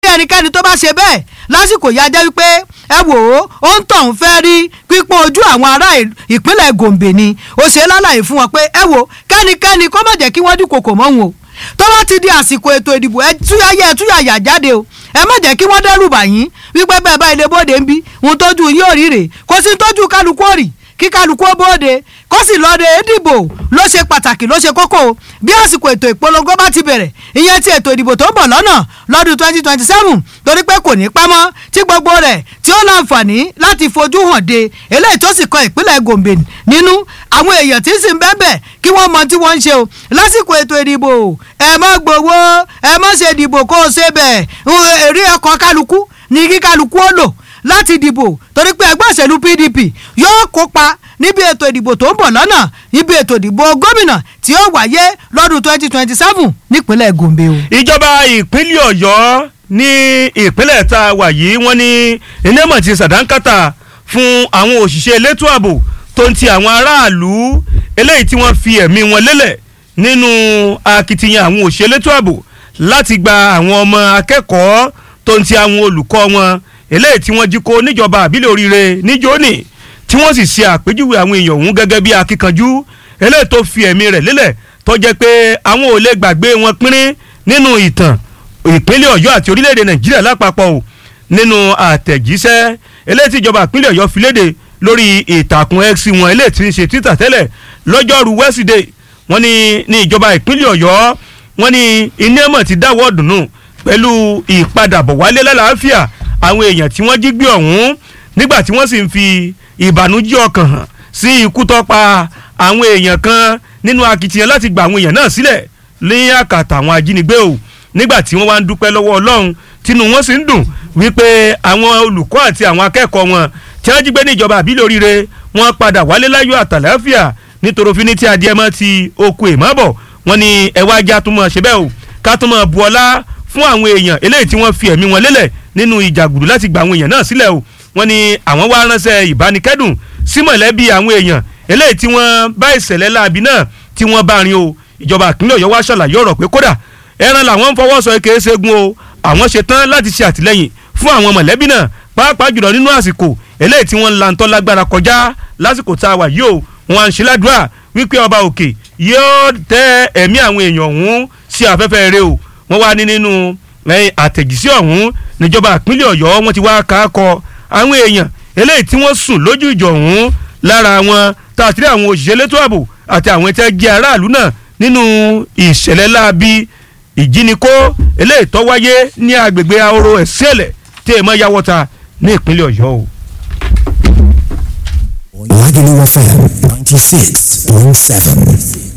ẹnikẹ́ni tó bá ṣe bẹ́ẹ̀ lásìkò yá jẹ́ wípé ẹ wò ó ń tọ̀hún fẹ́ rí pípọ́n ojú àwọn ará ìpínlẹ̀ Gombe ni ó ṣe lálàyé fún wọn pé ẹ wò kẹ́nikẹ́ni kó má jẹ́ kí wọ́n dúnkokò mọ́ wọn o tó bá ti di àsìkò ètò ìdìbò ẹ túyàyà jáde o ẹ má jẹ́ kí wọ́n dẹ́rù bà yín wípé bẹ́ẹ̀ bá ilé bóde ń bí ohun tójú yóò rí rè kó sí tójú kálukú òrì kí kálukú ó bóde kó sì lọ́ọ́ de ìdìbò ló ṣe pàtàkì ló ṣe kókó bí àsìkò ètò ìpolongo bá ti bẹ̀rẹ̀ ìyẹn ti ètò ìdìbò tó ń bọ̀ lọ́nà lọ́dún 2027 torí pé kò ní pamọ́ tí gbogbo rẹ̀ tí ó láǹfààní láti fojú hàn de eléyìí tó sì kan ìpínlẹ̀ Gombe nínú àwọn èèyàn tí sì ń bẹ́ẹ̀ kí wọ́n mọ tí wọ́n ń ṣe o lásìkò ètò ìdìbò ẹ má gbowó ẹ má ṣe dìbò kó o ṣe bẹ́ẹ̀ èrè ọkọ̀ kálukú ní kí kálukú ó lò láti dìbò torí pé ẹgbẹ́ òṣèlú PDP yóò kópa níbi ètò ìdìbò tó ń bọ̀ lọ́nà níbi ètò ìdìbò gómìnà tí ó wáyé lọ́dún 2027 nípínlẹ̀ Gombe o. ìjọba ìpínlẹ̀ Ọ̀yọ́ ní ìpínlẹ̀ tá a wà yìí wọ́n ní enémọ̀ ti sàdánkátà fún àwọn òṣìṣẹ́ elétò ààbò tó ń ti àwọn aráàlú eléyìí tí wọ́n fi ẹ̀mí wọn lélẹ̀ nínú akitiyan àwọn òṣìṣẹ́ elétò ààbò láti gba àwọn ọmọ akẹ́kọ̀ọ́ tó ń ti àwọn olùkọ́ wọn eléyìí tí wọ́n jí kó níjọba àbílẹ̀ Oríire níjóní tí wọ́n sì ṣe àpèjúwe àwọn èèyàn ọ̀hún gẹ́gẹ́ bí akíkanjú eléyìí tó fi ẹ̀mí rẹ̀ lélẹ̀ tó jẹ́ pé àwọn ò lè gbàgbé wọn pínrín nínú ìtàn ìpínlẹ̀ Ọ̀yọ́ àti orílẹ̀-èdè Nàìjíríà lápapọ̀ o nínú àtẹ̀jíṣẹ́ eléyìí tí ìjọba ìpínlẹ̀ Ọ̀yọ́ fi léde lórí ìtàkùn X wọn eléyìí tí ń ṣe Twitter tẹ́lẹ̀ lọ́jọ́rú Wednesday wọ́n ní ìjọba ìpínlẹ̀ Ọ̀yọ́ wọ́n ní iná mọ̀ ti dáwọ́ dùnú pẹ̀lú ìpadàbọ̀ wálé lálàáfíà àwọn èèyàn tí wọ́n jí gbé ọ̀hún nígbà tí wọ́n sì ń fi ìbànújẹ́ ọkàn hàn sí ikú tó pa àwọn èèyàn kan nínú akitiyan láti gba àwọn èèyàn náà sílẹ̀ ní àkàtà àwọn ajínigbé o nígbà tí wọ́n wá ń dúpẹ́ lọ́wọ́ Ọlọ́run tínú wọn sì ń dùn wípé àwọn olùkọ́ àti àwọn akẹ́kọ̀ọ́ wọn tí wọ́n jí gbé ní ìjọba àbílẹ̀ Oríire wọ́n padà wálé láyọ̀ àtàlàáfíà nítorí òfin ní tí adìẹ mọ́ ti oko ìmọ̀bọ̀ wọ́n ní ẹwà ajá tó mọ̀ ṣe bẹ́ẹ̀ o ká tó mọ̀ bu ọlá fún àwọn èèyàn eléyìí tí wọ́n fi ẹ̀mí wọn lélẹ̀ nínú ìjàgùdù láti gba àwọn èèyàn náà sílẹ̀ o wọ́n ní àwọn wá ránṣẹ́ ìbánikẹ́dùn sí mọ̀lẹ́bí àwọn èèyàn eléyìí tí wọ́n bá ìṣẹ̀lẹ̀ láabi náà tí wọ́n bá rin o ìjọba ìpínlẹ̀ Ọ̀yọ́ wá ṣàlàyé ọ̀rọ̀ pé kódà ẹran làwọn ń fọwọ́ sọ èké ṣẹ́gun o àwọn ṣetán láti ṣe àtìlẹ́yìn fún àwọn mọ̀lẹ́bí náà pàápàá jùlọ nínú àsìkò eléyìí tí wọ́n ń lantọ́ lágbára kọjá lásìkò tá a wà yìí o wọ́n ń ṣe ládùúrà wípé ọba òkè yóò tẹ́ ẹ̀mí àwọn èèyàn ọ̀hún sí afẹ́fẹ́ rẹ̀ o wọ́n wá ní nínú àtẹ̀jíṣẹ́ ọ̀hún níjọba ìpínlẹ̀ Ọ̀yọ́ wọ́n ti wá káàkọ àwọn èèyàn eléyìí tí wọ́n sùn lójú ìjọ ọ̀hún lára wọn tààtìrí àwọn òṣìṣẹ́ elétò ààbò àti àwọn ẹ̀tẹ́ jẹ́ aráàlú náà nínú ìṣẹ̀lẹ̀ láabi ìjínikó eléyìí tó wáyé ní agbègbè Ahoro Ẹ̀sẹ̀lẹ̀ tí èèmọ̀ yàwọ́ta ní ìpínlẹ̀ Ọ̀yọ́ o. Lagelu FM 96.7.